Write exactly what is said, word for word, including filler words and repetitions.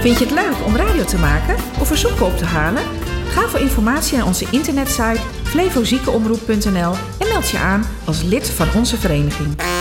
Vind je het leuk om radio te maken of er soep op te halen? Ga voor informatie naar onze internetsite flevoziekenomroep punt n l en meld je aan als lid van onze vereniging.